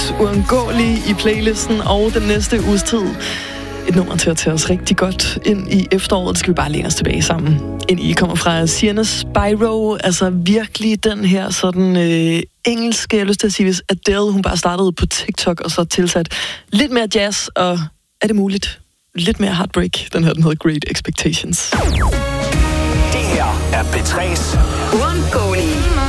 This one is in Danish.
Uundgåelig i playlisten og den næste uges tid. Et nummer til at tage os rigtig godt ind i efteråret. Det skal vi bare læne os tilbage sammen. Ind i kommer fra Sienna Spyro. Altså virkelig den her sådan engelske, jeg har lyst til at sige, hvis Adele, hun bare startede på TikTok og så tilsat lidt mere jazz, og er det muligt? Lidt mere heartbreak. Den hedder Great Expectations. Det her er B3's Uundgåelig.